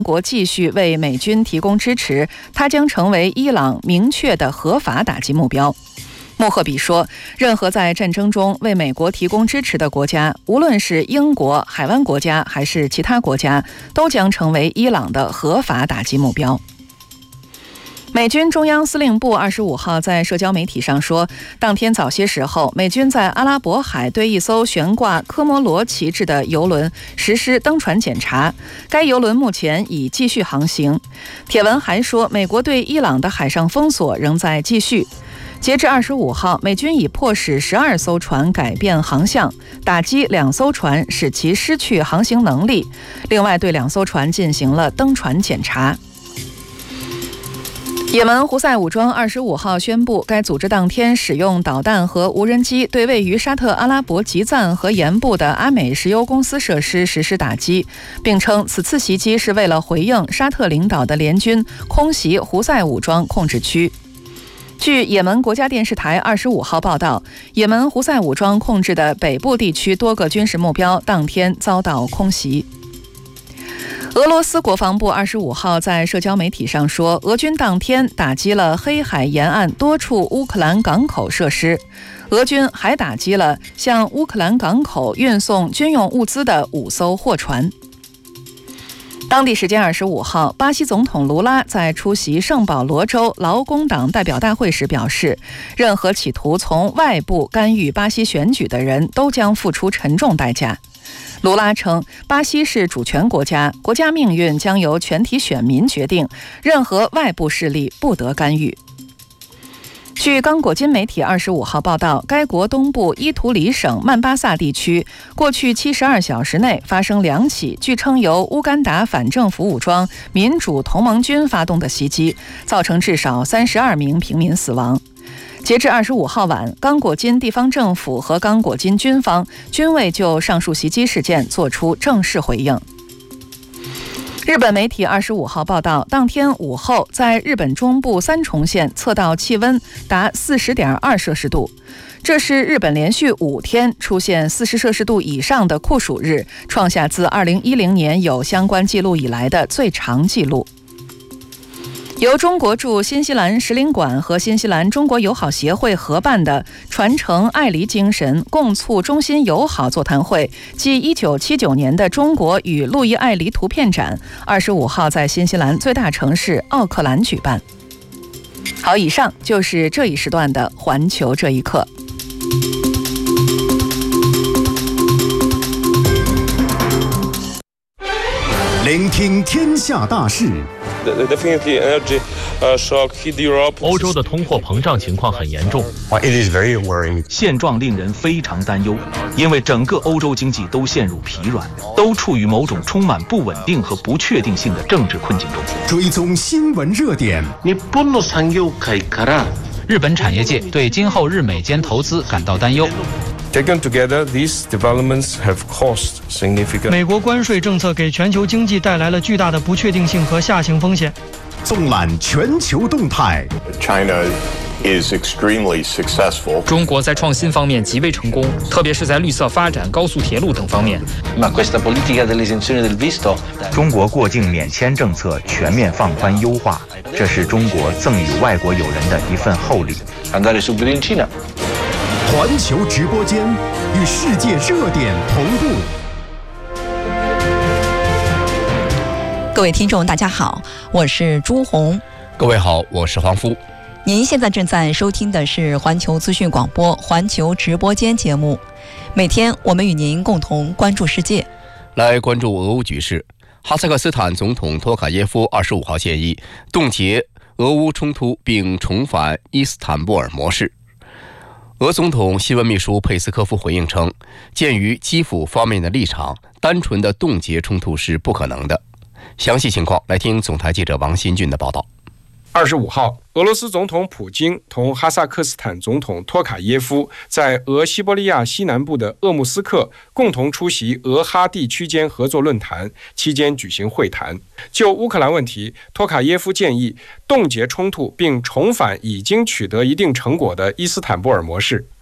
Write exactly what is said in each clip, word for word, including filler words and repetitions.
国继续为美军提供支持，它将成为伊朗明确的合法打击目标。穆赫比说，任何在战争中为美国提供支持的国家，无论是英国、海湾国家还是其他国家，都将成为伊朗的合法打击目标。美军中央司令部二十五号在社交媒体上说，当天早些时候，美军在阿拉伯海对一艘悬挂科摩罗旗帜的油轮实施登船检查，该油轮目前已继续航行。帖文还说，美国对伊朗的海上封锁仍在继续。截至二十五号，美军已迫使十二艘船改变航向，打击两艘船，使其失去航行能力。另外，对两艘船进行了登船检查。也门胡塞武装二十五号宣布，该组织当天使用导弹和无人机对位于沙特阿拉伯吉赞河沿部的阿美石油公司设施实施打击，并称此次袭击是为了回应沙特领导的联军空袭胡塞武装控制区。据也门国家电视台二十五号报道，也门胡塞武装控制的北部地区多个军事目标当天遭到空袭。俄罗斯国防部二十五号在社交媒体上说，俄军当天打击了黑海沿岸多处乌克兰港口设施。俄军还打击了向乌克兰港口运送军用物资的五艘货船。当地时间二十五号，巴西总统卢拉在出席圣保罗州劳工党代表大会时表示，任何企图从外部干预巴西选举的人都将付出沉重代价。卢拉称，巴西是主权国家，国家命运将由全体选民决定，任何外部势力不得干预。据刚果金媒体二十五号报道，该国东部伊图里省曼巴萨地区过去七十二小时内发生两起据称由乌干达反政府武装民主同盟军发动的袭击，造成至少三十二名平民死亡。截至二十五号晚，刚果金地方政府和刚果金军方均未就上述袭击事件作出正式回应。日本媒体二十五号报道，当天午后，在日本中部三重县测到气温达 四十点二摄氏度，这是日本连续五天出现四十摄氏度以上的酷暑日，创下自二零一零年有相关记录以来的最长纪录。由中国驻新西兰使领馆和新西兰中国友好协会合办的传承爱黎精神，共促中新友好座谈会暨一九七九年的中国与路易爱黎图片展，二十五号在新西兰最大城市奥克兰举办。好，以上就是这一时段的环球这一刻。 聆听天下大事。 欧洲的通货膨胀情况很严重，现状令人非常担忧，因为整个欧洲经济都陷入疲软，都处于某种充满不稳定和不确定性的政治困境中。 追踪新闻热点， 日本产业界对今后日美间投资感到担忧。 Taken together, these developments have caused significant. 美国关税政策给全球经济带来了巨大的不确定性和下行风险。 纵览全球动态。 China is extremely successful. 中国在创新方面极为成功，特别是在绿色发展、高速铁路等方面。 中国过境免签政策全面放宽优化，这是中国赠予外国友人的一份厚礼。 环球直播间与世界热点同步。 各位听众大家好，我是朱红。 各位好，我是黄夫。 您现在正在收听的是环球资讯广播环球直播间节目，每天我们与您共同关注世界。 来关注俄乌局势，哈萨克斯坦总统托卡耶夫二十五号建议冻结俄乌冲突并重返伊斯坦布尔模式。俄总统新闻秘书佩斯科夫回应称，鉴于基辅方面的立场，单纯的冻结冲突是不可能的。详细情况来听总台记者王新俊的报道。 二十五号，俄罗斯总统普京同哈萨克斯坦总统托卡耶夫在俄西伯利亚西南部的鄂木斯克共同出席俄哈地区间合作论坛，期间举行会谈。就乌克兰问题，托卡耶夫建议冻结冲突并重返已经取得一定成果的伊斯坦布尔模式。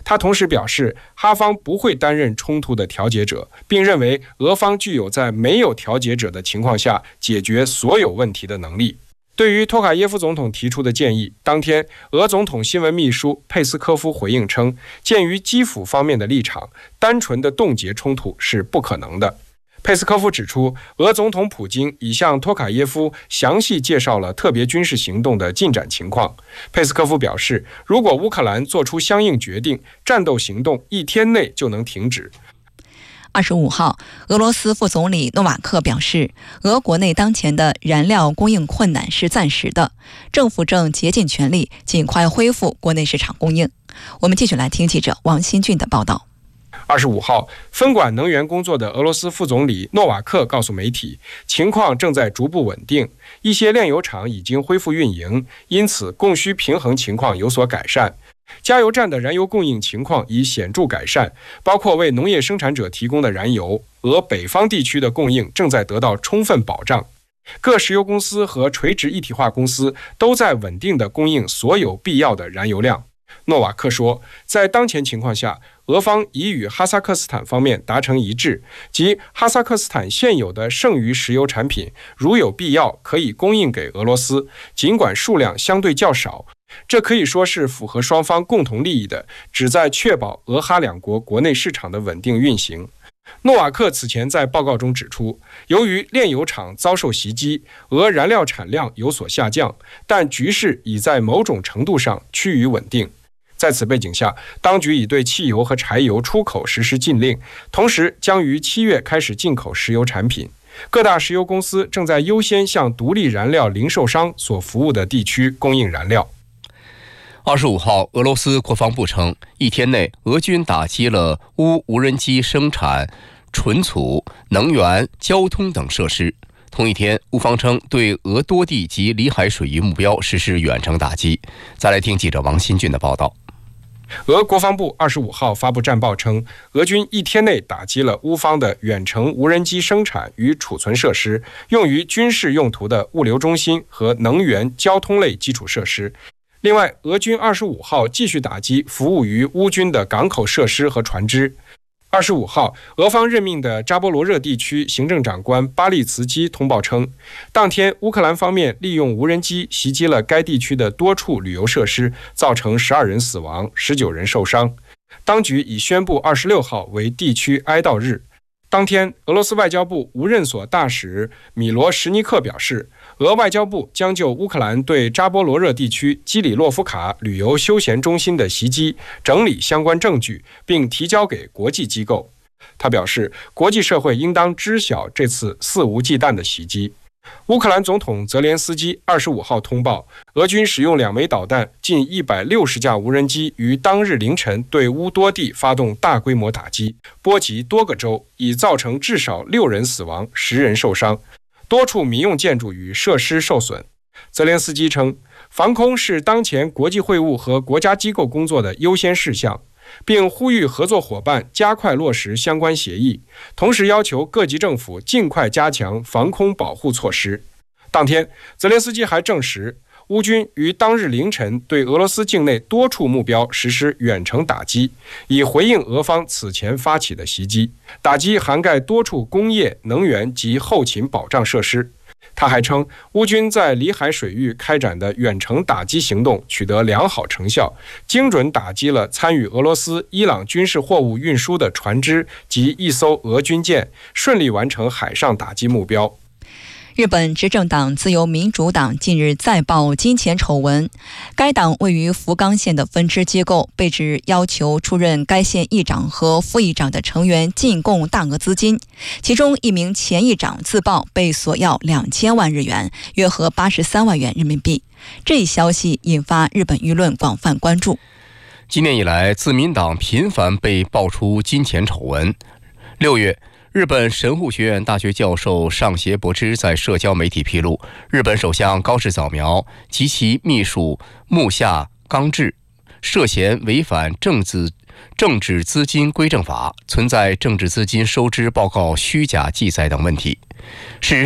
他同时表示，哈方不会担任冲突的调解者，并认为俄方具有在没有调解者的情况下解决所有问题的能力。对于托卡耶夫总统提出的建议，当天俄总统新闻秘书佩斯科夫回应称，鉴于基辅方面的立场，单纯的冻结冲突是不可能的。佩斯科夫指出，俄总统普京已向托卡耶夫详细介绍了特别军事行动的进展情况。佩斯科夫表示，如果乌克兰做出相应决定，战斗行动一天内就能停止。 二十五号，俄罗斯副总理诺瓦克表示，俄国内当前的燃料供应困难是暂时的，政府正竭尽全力尽快恢复国内市场供应。我们继续来听记者王新俊的报道。 二十五号，分管能源工作的俄罗斯副总理诺瓦克告诉媒体，情况正在逐步稳定，一些炼油厂已经恢复运营，因此供需平衡情况有所改善。加油站的燃油供应情况已显著改善，包括为农业生产者提供的燃油，俄北方地区的供应正在得到充分保障。各石油公司和垂直一体化公司都在稳定地供应所有必要的燃油量。诺瓦克说，在当前情况下，俄方已与哈萨克斯坦方面达成一致，即哈萨克斯坦现有的剩余石油产品如有必要可以供应给俄罗斯，尽管数量相对较少。这可以说是符合双方共同利益的，旨在确保俄哈两国国内市场的稳定运行。诺瓦克此前在报告中指出，由于炼油厂遭受袭击，俄燃料产量有所下降，但局势已在某种程度上趋于稳定。在此背景下，当局已对汽油和柴油出口实施禁令，同时将于七月开始进口石油产品。各大石油公司正在优先向独立燃料零售商所服务的地区供应燃料。 二十五号，俄罗斯国防部称，一天内俄军打击了乌无人机生产、存储、能源、交通等设施。同一天，乌方称对俄多地及里海水域目标实施远程打击。再来听记者王新俊的报道。 俄国防部二十五号发布战报称，俄军一天内打击了乌方的远程无人机生产与储存设施、用于军事用途的物流中心和能源、交通类基础设施。另外，俄军二十五号继续打击服务于乌军的港口设施和船只。二十五号，俄方任命的扎波罗热地区行政长官巴利茨基通报称，当天乌克兰方面利用无人机袭击了该地区的多处旅游设施，造成十二人死亡，十九人受伤。当局已宣布二十六号为地区哀悼日。当天，俄罗斯外交部无任所大使米罗什尼克表示，俄外交部将就乌克兰对扎波罗热地区基里洛夫卡旅游休闲中心的袭击整理相关证据，并提交给国际机构。他表示，国际社会应当知晓这次肆无忌惮的袭击。乌克兰总统泽连斯基二十五号通报，俄军使用两枚导弹、近一百六十架无人机于当日凌晨对乌多地发动大规模打击，波及多个州，已造成至少六人死亡、十人受伤，多处民用建筑与设施受损。泽连斯基称，防空是当前国际会晤和国家机构工作的优先事项，并呼吁合作伙伴加快落实相关协议，同时要求各级政府尽快加强防空保护措施。当天，泽连斯基还证实，乌军于当日凌晨对俄罗斯境内多处目标实施远程打击，以回应俄方此前发起的袭击。打击涵盖多处工业、能源及后勤保障设施。他还称，乌军在里海水域开展的远程打击行动取得良好成效，精准打击了参与俄罗斯、伊朗军事货物运输的船只及一艘俄军舰，顺利完成海上打击目标。 日本执政党自由民主党近日再爆金钱丑闻，该党位于福冈县的分支机构被指要求出任该县议长和副议长的成员进贡大额资金，其中一名前议长自曝被索要两千万日元，约合八十三万元人民币。这一消息引发日本舆论广泛关注。 今年以来，自民党频繁被爆出金钱丑闻。六月，日本神户学院大学教授上胁博之在社交媒体披露，日本首相高市早苗及其秘书木下刚志涉嫌违反政治政治资金规正法，存在政治资金收支报告虚假记载等问题。事实上，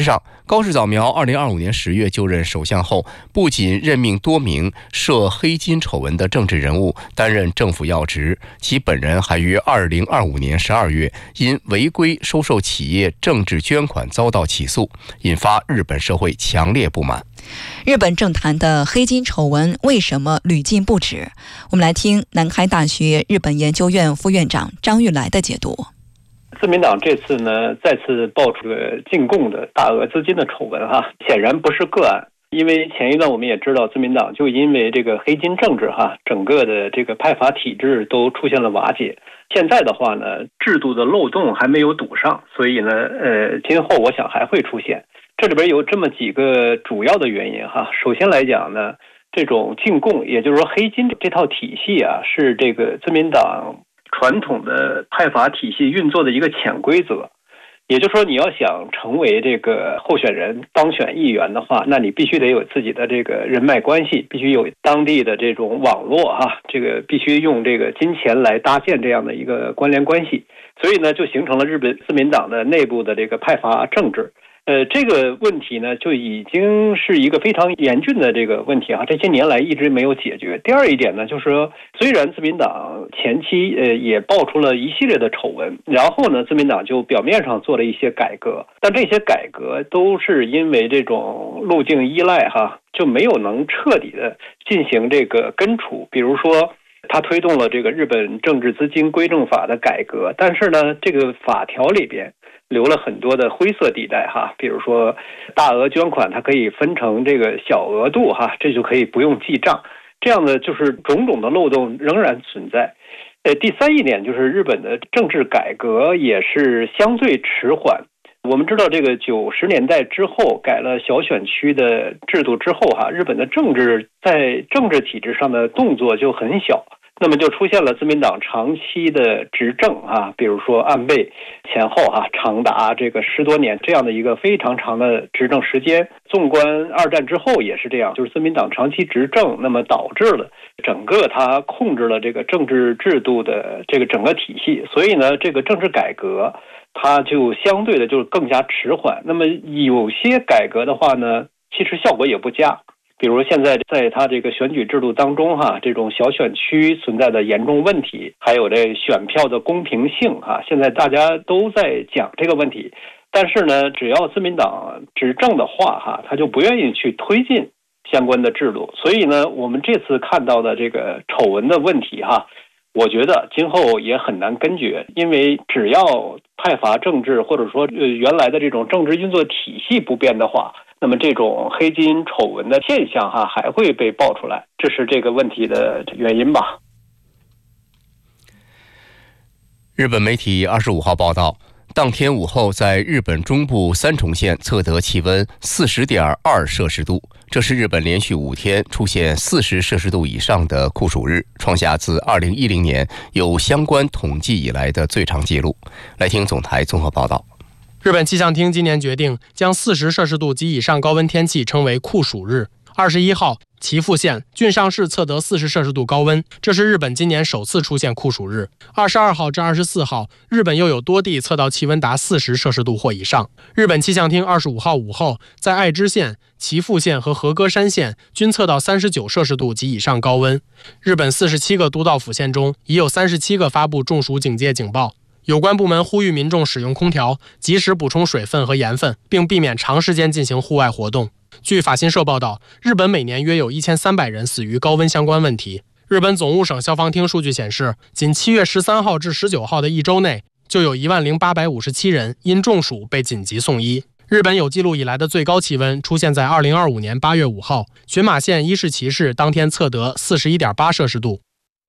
高市早苗二零二五年十月就任首相后，不仅任命多名涉黑金丑闻的政治人物担任政府要职，其本人还于二零二五年十二月因违规收受企业政治捐款遭到起诉，引发日本社会强烈不满。 日本政坛的黑金丑闻为什么屡禁不止？我们来听南开大学日本研究院副院长张玉来的解读。 自民党这次呢再次爆出了进贡的大额资金的丑闻哈，显然不是个案。因为前一段我们也知道，自民党就因为这个黑金政治哈，整个的这个派阀体制都出现了瓦解。现在的话呢，制度的漏洞还没有堵上，所以呢，呃，今后我想还会出现。这里边有这么几个主要的原因哈。首先来讲呢，这种进贡，也就是说黑金这套体系啊，是这个自民党传统的派阀体系运作的一个潜规则。也就是说，你要想成为这个候选人当选议员的话，那你必须得有自己的这个人脉关系，必须有当地的这种网络哈，这个必须用这个金钱来搭建这样的一个关联关系。所以呢，就形成了日本自民党的内部的这个派阀政治。呃，这个问题呢，就已经是一个非常严峻的这个问题啊，这些年来一直没有解决。第二一点呢，就是说，虽然自民党前期呃也爆出了一系列的丑闻，然后呢，自民党就表面上做了一些改革，但这些改革都是因为这种路径依赖哈，就没有能彻底的进行这个根除。比如说，他推动了这个日本政治资金规正法的改革，但是呢，这个法条里边留了很多的灰色地带哈，比如说大额捐款它可以分成这个小额度哈，这就可以不用记账，这样的就是种种的漏洞仍然存在。呃，第三一点就是日本的政治改革也是相对迟缓。我们知道这个九十年代之后改了小选区的制度之后哈，日本的政治在政治体制上的动作就很小。那么就出现了自民党长期的执政啊，比如说安倍前后啊，长达这个十多年这样的一个非常长的执政时间。纵观二战之后也是这样，就是自民党长期执政，那么导致了整个它控制了这个政治制度的这个整个体系，所以呢，这个政治改革它就相对的就是更加迟缓。那么有些改革的话呢，其实效果也不佳。比如现在在他这个选举制度当中哈，这种小选区存在的严重问题，还有这选票的公平性哈，现在大家都在讲这个问题。但是呢，只要自民党执政的话哈，他就不愿意去推进相关的制度。所以呢，我们这次看到的这个丑闻的问题哈，我觉得今后也很难根绝，因为只要派阀政治或者说呃原来的这种政治运作体系不变的话，那么这种黑金丑闻的现象哈还会被爆出来，这是这个问题的原因吧。 日本媒体二十五号报道，当天午后在日本中部三重县测得气温四十点二摄氏度，这是日本连续五天出现四十摄氏度以上的酷暑日，创下自二零一零年有相关统计以来的最长纪录。来听总台综合报道。 日本气象厅今年决定将四十摄氏度及以上高温天气称为酷暑日。二十一号，岐阜县郡上市测得四十摄氏度高温，这是日本今年首次出现酷暑日。二十二号至二十四号，日本又有多地测到气温达四十摄氏度或以上。日本气象厅二十五号午后，在爱知县、岐阜县和和歌山县均测到三十九摄氏度及以上高温。日本四十七个都道府县中，已有三十七个发布中暑警戒警报。有关部门呼吁民众使用空调，及时补充水分和盐分，并避免长时间进行户外活动。据法新社报道，日本每年约有一千三百人死于高温相关问题。日本总务省消防厅数据显示，仅七月十三号至十九号的一周内，就有一万零八百五十七人因中暑被紧急送医。日本有记录以来的最高气温出现在二零二五年八月五号，群马县伊势崎市当天测得四十一点八摄氏度。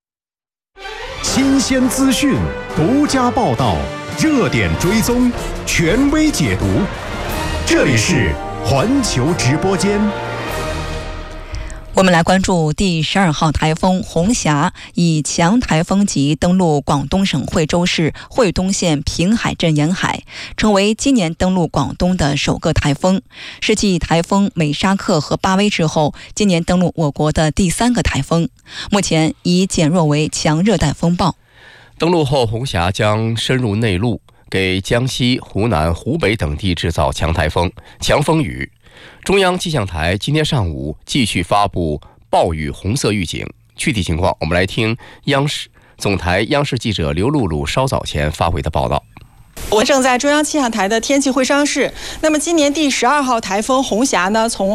新鲜资讯，独家报道，热点追踪，权威解读。这里是环球直播间。 我们来关注第十二号台风红霞以强台风级登陆广东省惠州市惠东县平海镇沿海，成为今年登陆广东的首个台风，是继台风美沙克和巴威之后，今年登陆我国的第三个台风，目前已减弱为强热带风暴。 登陆后，红霞将深入内陆， 给江西、湖南、湖北等地制造强台风、强风雨。中央气象台今天上午继续发布暴雨红色预警。具体情况，我们来听央视总台央视记者刘露露稍早前发回的报道。 我正在中央气象台的天气会商室。那么，今年第十二号台风红霞呢，从